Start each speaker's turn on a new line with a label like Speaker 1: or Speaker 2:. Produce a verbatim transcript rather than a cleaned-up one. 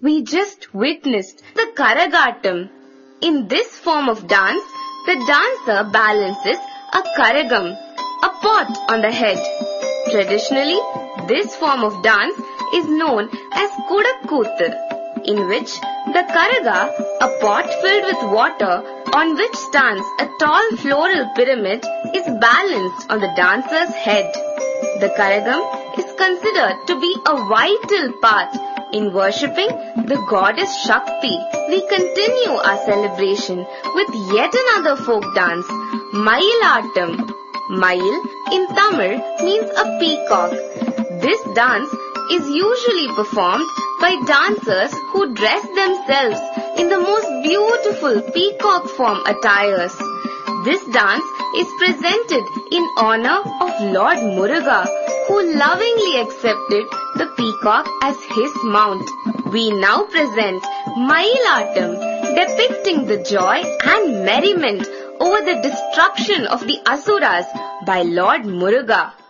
Speaker 1: We just witnessed the Karagatam. In this form of dance, the dancer balances a karagam, a pot on the head. Traditionally, this form of dance is known as Kudakkoothu, in which the karaga, a pot filled with water on which stands a tall floral pyramid, is balanced on the dancer's head. The karagam is considered to be a vital part in worshipping the goddess Shakti. We continue our celebration with yet another folk dance, Mayilattam. Mayil in Tamil means a peacock. This dance is usually performed by dancers who dress themselves in the most beautiful peacock form attires. This dance is presented in honor of Lord Muruga, who lovingly accepted the peacock as his mount. We now present Mayilattam, depicting the joy and merriment over the destruction of the Asuras by Lord Muruga.